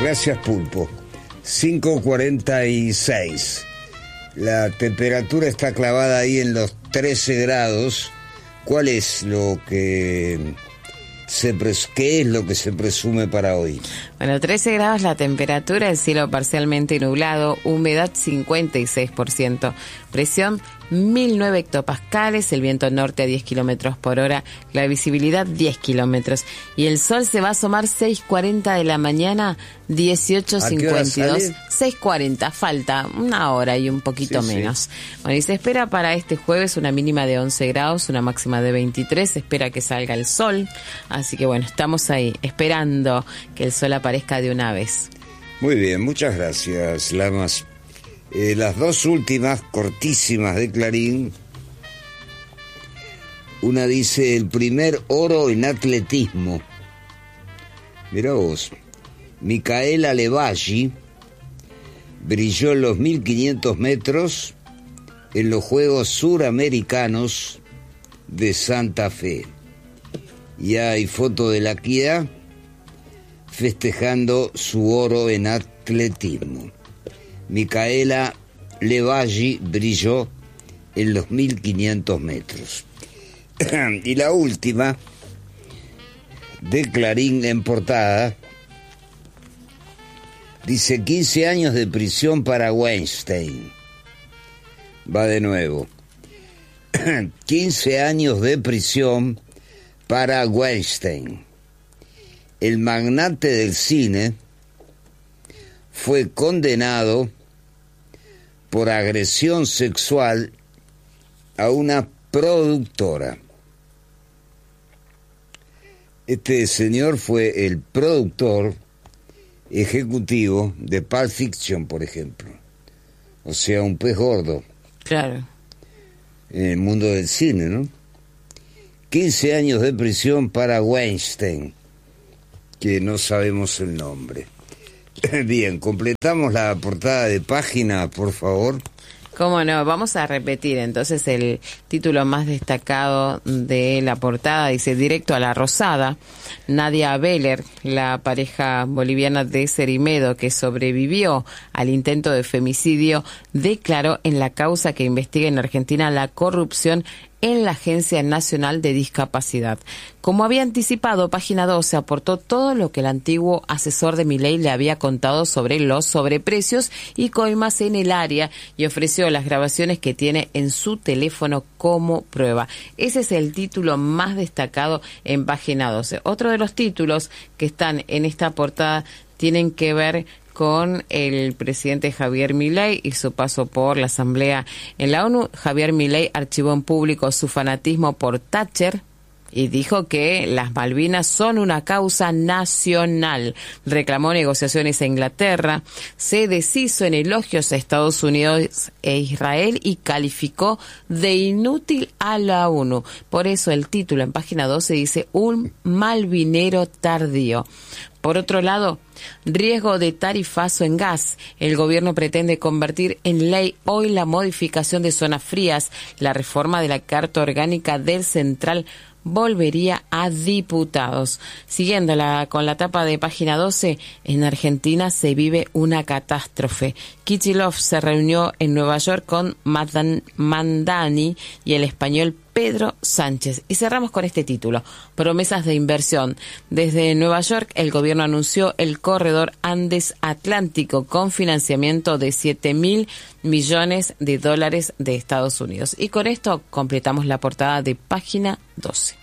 Gracias, Pulpo. 5:46. La temperatura está clavada ahí en los 13 grados. ¿Cuál es lo que qué es lo que se presume para hoy? Bueno, 13 grados la temperatura, el cielo parcialmente nublado, humedad 56%, presión 1009 hectopascales, el viento norte a 10 kilómetros por hora, la visibilidad 10 kilómetros. Y el sol se va a asomar 6:40 de la mañana, 18:52. 6:40, falta una hora y un poquito menos. Sí. Bueno, y se espera para este jueves una mínima de 11 grados, una máxima de 23. Se espera que salga el sol. Así que bueno, estamos ahí, esperando que el sol aparezca de una vez. Muy bien, muchas gracias, Lamas. Las dos últimas, cortísimas, de Clarín. Una dice: el primer oro en atletismo. Mirá vos. Micaela Levalli brilló en los 1500 metros en los Juegos Suramericanos de Santa Fe. Y hay foto de la Equidad festejando su oro en atletismo. Micaela Levalli brilló en los 1500 metros. Y la última, de Clarín en portada, dice: 15 años de prisión para Weinstein. Va de nuevo. 15 años de prisión para Weinstein. El magnate del cine fue condenado por agresión sexual a una productora. Este señor fue el productor ejecutivo de Pulp Fiction, por ejemplo. O sea, un pez gordo. Claro. En el mundo del cine, ¿no? 15 años de prisión para Weinstein, que no sabemos el nombre. Bien, completamos la portada de página, por favor. Cómo no, vamos a repetir entonces el título más destacado de la portada. Dice: directo a la rosada. Nadia Beller, la pareja boliviana de Cerimedo que sobrevivió al intento de femicidio, declaró en la causa que investiga en Argentina la corrupción en la Agencia Nacional de Discapacidad. Como había anticipado, Página 12 aportó todo lo que el antiguo asesor de Milei le había contado sobre los sobreprecios y coimas en el área, y ofreció las grabaciones que tiene en su teléfono como prueba. Ese es el título más destacado en Página 12. Otro de los títulos que están en esta portada tienen que ver con el presidente Javier Milei y su paso por la Asamblea en la ONU. Javier Milei archivó en público su fanatismo por Thatcher y dijo que las Malvinas son una causa nacional. Reclamó negociaciones a Inglaterra, se deshizo en elogios a Estados Unidos e Israel y calificó de inútil a la ONU. Por eso el título en Página 12 dice: un malvinero tardío. Por otro lado, riesgo de tarifazo en gas. El gobierno pretende convertir en ley hoy la modificación de zonas frías. La reforma de la Carta Orgánica del Central volvería a diputados. Siguiéndola con la tapa de Página 12, en Argentina se vive una catástrofe. Kicillof se reunió en Nueva York con Mandani y el español Pedro Sánchez. Y cerramos con este título: promesas de inversión. Desde Nueva York, el gobierno anunció el corredor Andes Atlántico con financiamiento de $7.000 millones de Estados Unidos. Y con esto completamos la portada de Página 12.